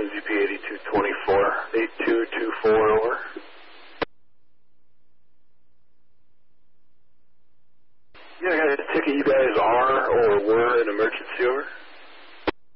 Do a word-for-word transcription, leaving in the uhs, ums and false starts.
N Z P eighty-two twenty-four, eight two two four, over. Yeah, I got a ticket. You guys are or were an emergency, over?